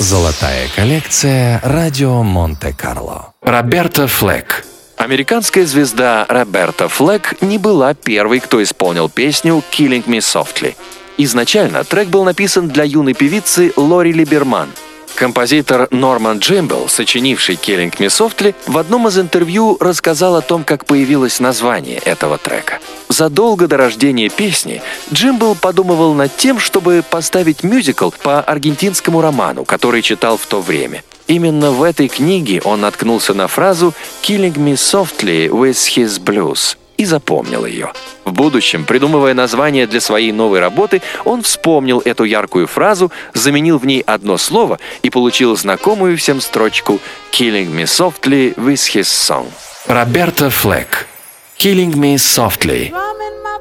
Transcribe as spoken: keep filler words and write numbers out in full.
Золотая коллекция «Радио Монте-Карло». Роберта Флэк. Американская звезда Роберта Флэк не была первой, кто исполнил песню «Killing Me Softly». Изначально трек был написан для юной певицы Лори Либерман. Композитор Норман Джимбл, сочинивший «Killing Me Softly», в одном из интервью рассказал о том, как появилось название этого трека. Задолго до рождения песни Джимбл подумывал над тем, чтобы поставить мюзикл по аргентинскому роману, который читал в то время. Именно в этой книге он наткнулся на фразу «Killing me softly with his blues» и запомнил ее. В будущем, придумывая название для своей новой работы, он вспомнил эту яркую фразу, заменил в ней одно слово и получил знакомую всем строчку «Killing me softly with his song». Роберта Флэк. «Killing me softly».